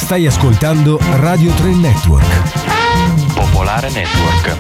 Stai ascoltando Radio 3 Network. Popolare Network.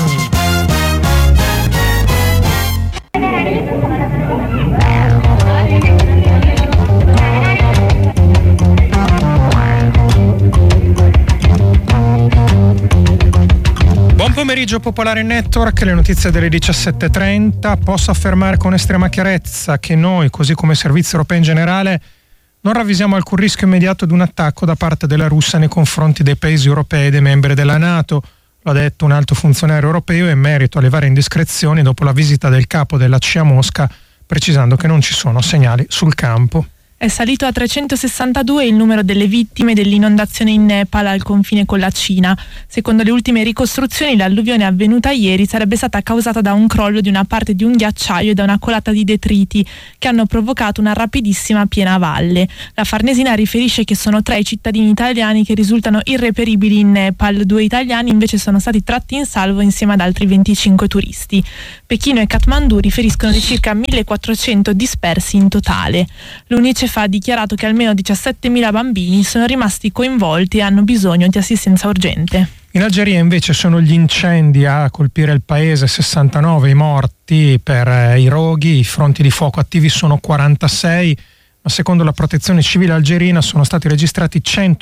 Buon pomeriggio Popolare Network, le notizie delle 17:30. Posso affermare con estrema chiarezza che noi, così come servizi europei in generale, non ravvisiamo alcun rischio immediato di un attacco da parte della Russia nei confronti dei paesi europei e dei membri della NATO. Lo ha detto un alto funzionario europeo in merito alle varie indiscrezioni dopo la visita del capo della CIA a Mosca, precisando che non ci sono segnali sul campo. È salito a 362 il numero delle vittime dell'inondazione in Nepal al confine con la Cina. Secondo le ultime ricostruzioni, l'alluvione avvenuta ieri sarebbe stata causata da un crollo di una parte di un ghiacciaio e da una colata di detriti che hanno provocato una rapidissima piena valle. La Farnesina riferisce che sono 3 i cittadini italiani che risultano irreperibili in Nepal. 2 italiani invece sono stati tratti in salvo insieme ad altri 25 turisti. Pechino e Kathmandu riferiscono di circa 1400 dispersi in totale. L'UNICEF ha dichiarato che almeno 17.000 bambini sono rimasti coinvolti e hanno bisogno di assistenza urgente. In Algeria invece sono gli incendi a colpire il paese, 69 i morti per i roghi, i fronti di fuoco attivi sono 46, ma secondo la protezione civile algerina sono stati registrati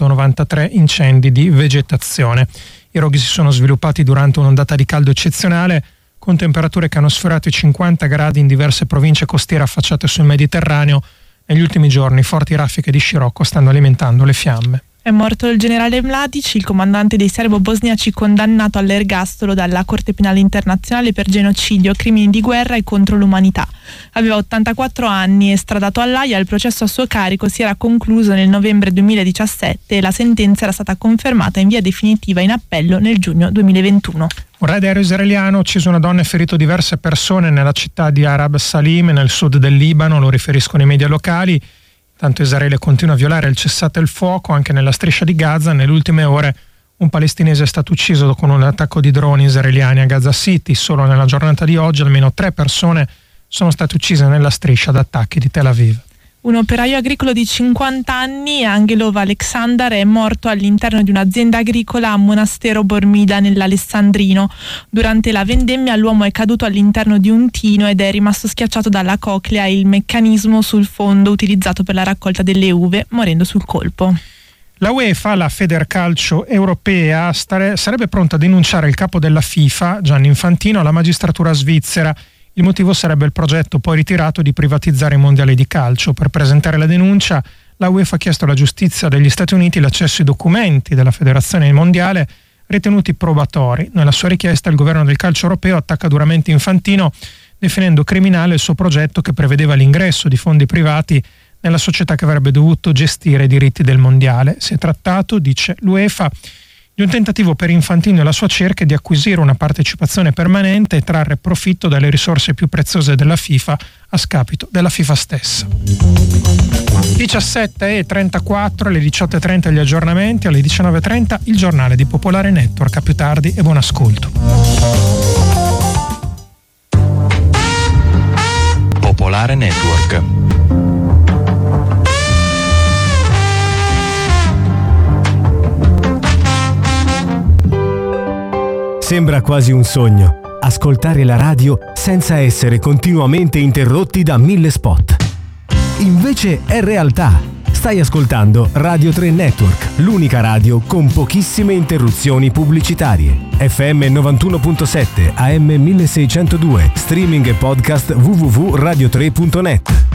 193 incendi di vegetazione. I roghi si sono sviluppati durante un'ondata di caldo eccezionale, con temperature che hanno sfiorato i 50 gradi in diverse province costiere affacciate sul Mediterraneo. Negli ultimi giorni forti raffiche di scirocco stanno alimentando le fiamme. È morto il generale Mladic, il comandante dei serbo-bosniaci condannato all'ergastolo dalla Corte Penale Internazionale per genocidio, crimini di guerra e contro l'umanità. Aveva 84 anni, estradato all'Aia, il processo a suo carico si era concluso nel novembre 2017 e la sentenza era stata confermata in via definitiva in appello nel giugno 2021. Un raid aereo israeliano ha ucciso una donna e ferito diverse persone nella città di Arab Salim, nel sud del Libano, lo riferiscono i media locali. Tanto Israele continua a violare il cessate il fuoco anche nella striscia di Gaza. Nelle ultime ore un palestinese è stato ucciso con un attacco di droni israeliani a Gaza City. Solo nella giornata di oggi almeno 3 persone sono state uccise nella striscia da attacchi di Tel Aviv. Un operaio agricolo di 50 anni, Angelov Aleksandar, è morto all'interno di un'azienda agricola a Monastero Bormida nell'Alessandrino. Durante la vendemmia l'uomo è caduto all'interno di un tino ed è rimasto schiacciato dalla coclea e il meccanismo sul fondo utilizzato per la raccolta delle uve, morendo sul colpo. La UEFA, la Federcalcio europea, sarebbe pronta a denunciare il capo della FIFA, Gianni Infantino, alla magistratura svizzera. Il motivo sarebbe il progetto poi ritirato di privatizzare i mondiali di calcio. Per presentare la denuncia, la UEFA ha chiesto alla giustizia degli Stati Uniti l'accesso ai documenti della Federazione Mondiale ritenuti probatori. Nella sua richiesta il governo del calcio europeo attacca duramente Infantino, definendo criminale il suo progetto che prevedeva l'ingresso di fondi privati nella società che avrebbe dovuto gestire i diritti del mondiale. Si è trattato, dice l'UEFA, di un tentativo per Infantino e la sua cerchia di acquisire una partecipazione permanente e trarre profitto dalle risorse più preziose della FIFA a scapito della FIFA stessa. 17:34, alle 18:30 gli aggiornamenti, alle 19:30 il giornale di Popolare Network. A più tardi e buon ascolto. Popolare Network. Sembra quasi un sogno, ascoltare la radio senza essere continuamente interrotti da 1000 spot. Invece è realtà. Stai ascoltando Radio 3 Network, l'unica radio con pochissime interruzioni pubblicitarie. FM 91.7, AM 1602, streaming e podcast www.radio3.net.